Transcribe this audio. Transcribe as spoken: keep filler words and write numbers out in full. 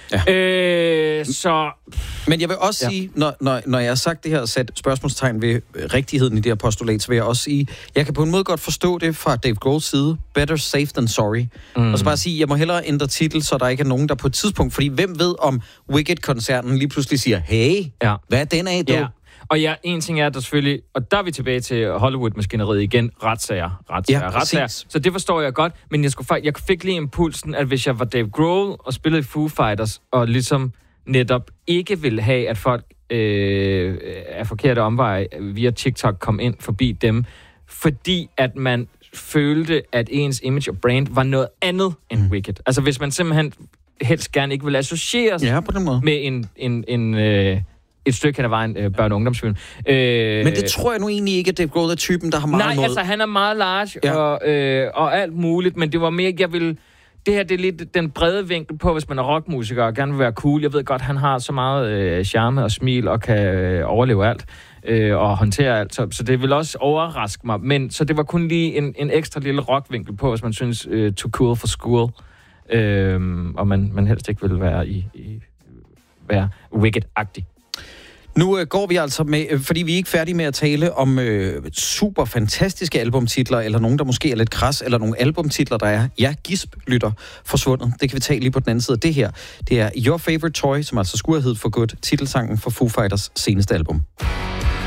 Ja. Øh, så... Men jeg vil også ja. sige, når, når, når jeg har sagt det her og sat spørgsmålstegn ved rigtigheden i det her postulat, så vil jeg også sige, jeg kan på en måde godt forstå det fra Dave Grohls side. Better safe than sorry. Mm. Og så bare sige, jeg må hellere ændre titel, så der ikke er nogen, der på et tidspunkt... Fordi hvem ved, om Wicked-koncernen lige pludselig siger, hey, ja. hvad er den af, dog? Ja. Og ja, en ting er, at der selvfølgelig... Og der er vi tilbage til Hollywood-maskineriet igen. Retssager. Retssager. Ja, retssager. Så det forstår jeg godt. Men jeg, skulle, jeg fik lige impulsen, at hvis jeg var Dave Grohl og spillede i Foo Fighters, og ligesom netop ikke ville have, at folk øh, af forkerte omveje via TikTok kom ind forbi dem, fordi at man følte, at ens image og brand var noget andet end mm. Wicked. Altså hvis man simpelthen helst gerne ikke vil associeres ja, på den måde. med en... en, en øh, et stykke hen ad vejen øh, børne- og ungdomsfilm. Øh, Men det tror jeg nu egentlig ikke, at Dave Grohl er typen, der har meget nej, mod. altså han er meget large ja. og, øh, og alt muligt, men det var mere, jeg vil... Det her, det er lidt den brede vinkel på, hvis man er rockmusiker og gerne vil være cool. Jeg ved godt, han har så meget øh, charme og smil og kan øh, overleve alt øh, og håndtere alt, så, så det vil også overraske mig. Men så det var kun lige en, en ekstra lille rockvinkel på, hvis man synes, øh, too cool for school, øh, og man, man helst ikke vil være i, i være Wicked-agtig. Nu øh, går vi altså med, øh, fordi vi er ikke færdige med at tale om øh, super fantastiske albumtitler, eller nogen, der måske er lidt kras, eller nogle albumtitler, der er, ja, gisp, lytter, forsvundet. Det kan vi tage lige på den anden side af det her. Det er Your Favorite Toy, som altså skulle have heddet For Good, titelsangen for Foo Fighters seneste album.